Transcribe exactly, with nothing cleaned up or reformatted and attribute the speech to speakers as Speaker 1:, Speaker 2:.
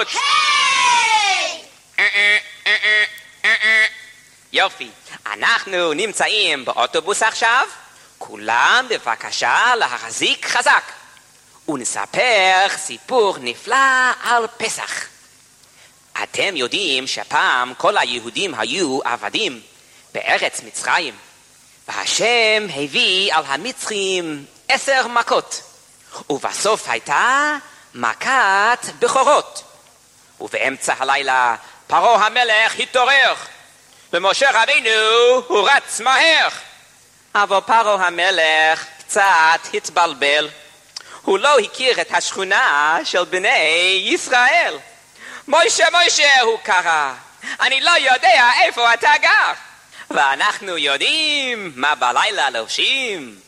Speaker 1: בחוץ! יופי, אנחנו נמצאים באוטובוס עכשיו, כולם בבקשה להחזיק חזק, ונספר סיפור נפלא על פסח. אתם יודעים שפעם כל היהודים היו עבדים בארץ מצרים, והשם הביא על המצרים עשר מכות, ובסוף הייתה מכת בכורות. ובאמצע הלילה פרעה המלך התעורר, ומשה רבינו הוא רץ מהר. אבל פרעה המלך קצת התבלבל, הוא לא הכיר את השכונה של בני ישראל. מוישה מוישה הוא קרא, אני לא יודע איפה אתה גר. ואנחנו יודעים מה בלילה לובשים.